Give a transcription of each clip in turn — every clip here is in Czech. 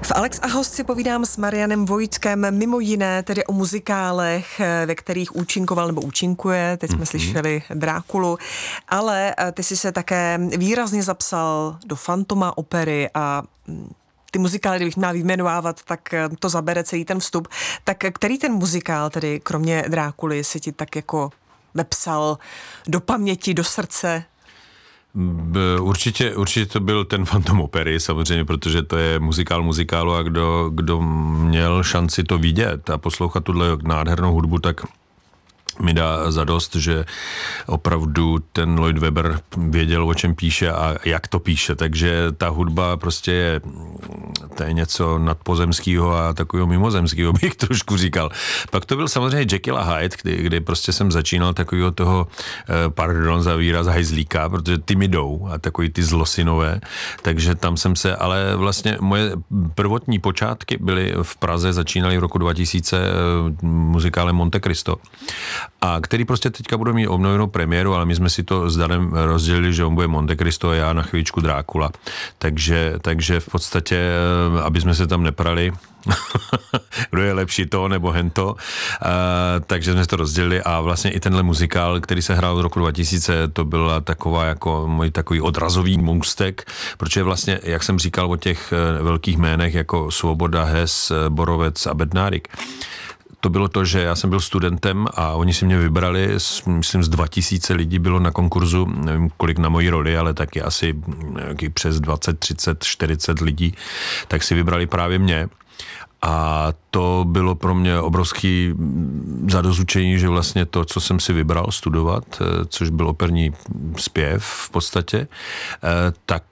V Alex a host si povídám s Marianem Vojtkem, mimo jiné tedy o muzikálech, ve kterých účinkoval nebo účinkuje. Teď jsme slyšeli Drákulu, ale ty jsi se také výrazně zapsal do Fantoma opery a ty muzikály, kdybych měla vyjmenovávat, tak to zabere celý ten vstup. Tak který ten muzikál, tedy kromě Drákuly, si ti tak jako vepsal do paměti, do srdce? Určitě to byl ten Fantom opery, samozřejmě, protože to je muzikál muzikálu a kdo měl šanci to vidět a poslouchat tuhle nádhernou hudbu, tak mi dá zadost, že opravdu ten Lloyd Webber věděl, o čem píše a jak to píše, takže ta hudba prostě to je něco nadpozemského a takového mimozemského, bych trošku říkal. Pak to byl samozřejmě Jekyll a Hyde, kdy prostě jsem začínal takového toho, pardon za výraz, hajzlíka, protože ty mi jdou a takový ty zlosinové, takže tam jsem se, ale vlastně moje prvotní počátky byly v Praze, začínaly v roku 2000 muzikálem Monte Cristo, a který prostě teďka bude mít obnovenou premiéru, ale my jsme si to s Danem rozdělili, že on bude Monte Cristo a já na chvíličku Drákula. Takže v podstatě, aby jsme se tam neprali, kdo je lepší to nebo hento, takže jsme to rozdělili a vlastně i tenhle muzikál, který se hrál v roku 2000, to byla taková jako můj takový odrazový můstek, protože vlastně, jak jsem říkal o těch velkých jménech jako Svoboda, Hess, Borovec a Bednárik, to bylo to, že já jsem byl studentem a oni si mě vybrali, myslím z 2000 lidí bylo na konkurzu, nevím kolik na moji roli, ale taky asi přes 20, 30, 40 lidí, tak si vybrali právě mě. A to bylo pro mě obrovský zadozučení, že vlastně to, co jsem si vybral studovat, což byl operní zpěv v podstatě, tak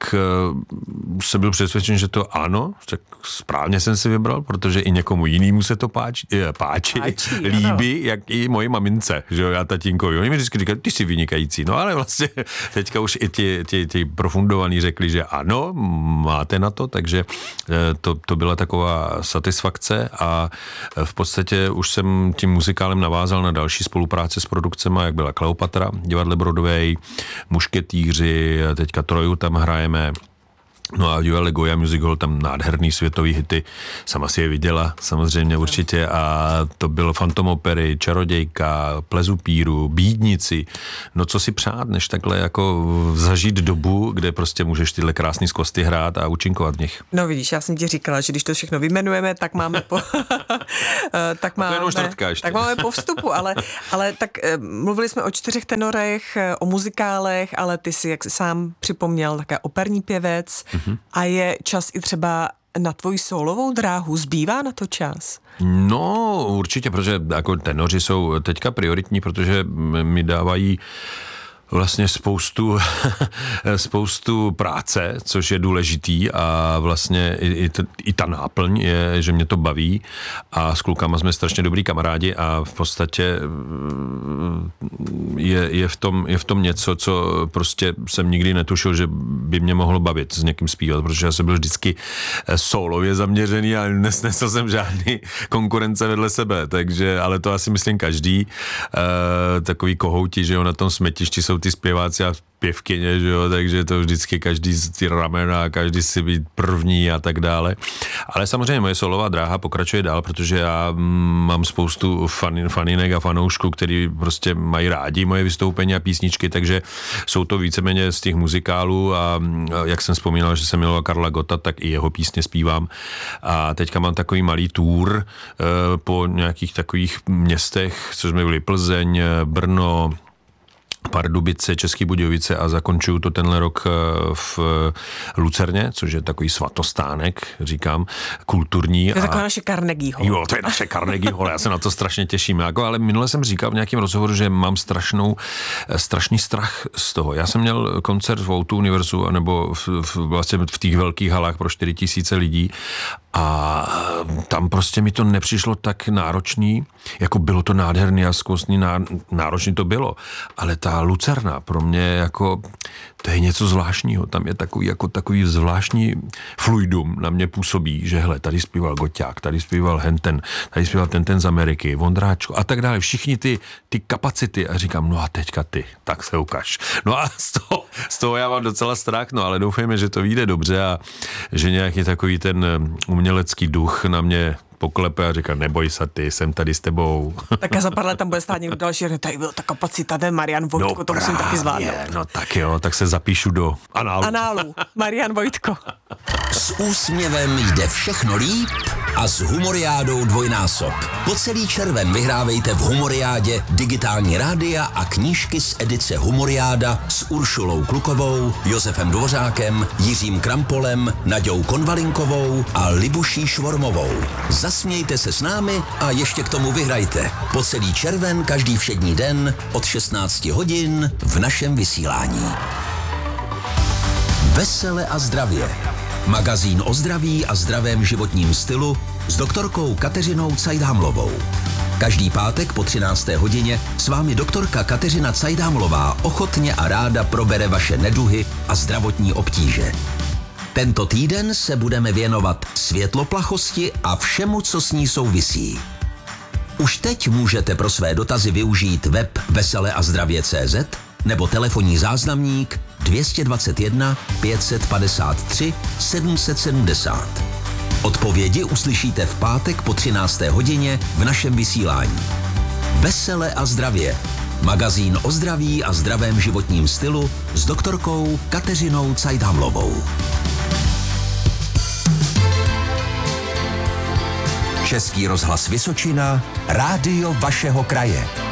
jsem byl přesvědčen, že to ano, tak správně jsem si vybral, protože i někomu jinému se to páči líbí, ano. Jak i moji mamince, že jo, já tatínkovi. Oni mi vždycky říkají, ty jsi vynikající. No ale vlastně teďka už i ti profundovaní řekli, že ano, máte na to, takže to byla taková satisfakce a v podstatě už jsem tím muzikálem navázal na další spolupráce s produkcemi, jak byla Kleopatra, divadle Broadway, Mušketýři, teďka Troju tam hrajeme. No a divadle Goya Music Hall, tam nádherný světový hity, sama si je viděla, samozřejmě určitě, a to bylo Fantom opery, Čarodějka, Plezupíru, Bídnici, no co si přát, než takhle jako zažít dobu, kde prostě můžeš tyhle krásný skvosty hrát a účinkovat v nich. No vidíš, já jsem ti říkala, že když to všechno vyjmenujeme, tak máme tak máme po vstupu, ale tak mluvili jsme o 4 tenorech, o muzikálech, ale ty si, jak jsi sám připomněl, také operní pěvec. A je čas i třeba na tvoji solovou dráhu? Zbývá na to čas? No, určitě, protože jako tenoři jsou teďka prioritní, protože mi dávají vlastně spoustu práce, což je důležitý a vlastně i ta náplň je, že mě to baví a s klukama jsme strašně dobrý kamarádi a v podstatě je v tom něco, co prostě jsem nikdy netušil, že by mě mohlo bavit s někým zpívat, protože já jsem byl vždycky solově zaměřený a nesnesl jsem žádný konkurence vedle sebe, takže, ale to asi myslím každý, takový kohouti, že jo, na tom smetišti jsou ty zpěváci a pěvkyně, že jo, takže to vždycky každý z ty ramena, každý si být první a tak dále. Ale samozřejmě moje solová dráha pokračuje dál, protože já mám spoustu faninek a fanoušků, který prostě mají rádi moje vystoupení a písničky, takže jsou to víceméně z těch muzikálů a jak jsem vzpomínal, že jsem miloval Karla Gotta, tak i jeho písně zpívám. A teďka mám takový malý tour po nějakých takových městech, co jsme byli Plzeň, Brno, Pardubice, České Budějovice a zakončuju to tenhle rok v Lucerně, což je takový svatostánek, říkám, kulturní. To je taková naše Carnegie Hall. Jo, to je naše Carnegie Hall, já se na to strašně těším. Ale minule jsem říkal v nějakém rozhovoru, že mám strašný strach z toho. Já jsem měl koncert v O2 Univerzu, nebo vlastně v těch velkých halách pro 4 000 lidí a tam prostě mi to nepřišlo tak náročný, jako bylo to nádherný a zkostný, náročný to bylo, ale ta Lucerna pro mě jako, to je něco zvláštního, tam je takový zvláštní fluidum na mě působí, že hele, tady zpíval Goťák, tady zpíval Henten, tady zpíval ten z Ameriky, Vondráčko a tak dále, všichni ty kapacity a říkám, no a teďka ty, tak se ukaž. No a z toho já mám docela strach, no ale doufejme, že to vyjde dobře a že nějaký takový ten umělecký duch na mě poklepe a říká, neboj se ty, jsem tady s tebou. Tak a za pár let tam bude stát někdo další, tady byl ta kapacita, ten Marian Vojtko, to musím taky zvládnout. No tak jo, tak se zapíšu do análu. Análu, Marian Vojtko. S úsměvem jde všechno líp a s Humoriádou dvojnásob. Po celý červen vyhrávejte v Humoriádě digitální rádia a knížky z edice Humoriáda s Uršulou Klukovou, Josefem Dvořákem, Jiřím Krampolem, Naďou Konvalinkovou a Libuší Švormovou. Zasmějte se s námi a ještě k tomu vyhrajte. Po celý červen každý všední den od 16 hodin v našem vysílání. Vesele a zdravě. Magazín o zdraví a zdravém životním stylu s doktorkou Kateřinou Cajdámlovou. Každý pátek po 13. hodině s vámi doktorka Kateřina Cajdámlová ochotně a ráda probere vaše neduhy a zdravotní obtíže. Tento týden se budeme věnovat světloplachosti a všemu, co s ní souvisí. Už teď můžete pro své dotazy využít web veseleazdravě.cz nebo telefonní záznamník 221 553 770. Odpovědi uslyšíte v pátek po 13. hodině v našem vysílání. Vesele a zdravě. Magazín o zdraví a zdravém životním stylu s doktorkou Kateřinou Cajdámlovou. Český rozhlas Vysočina, rádio vašeho kraje.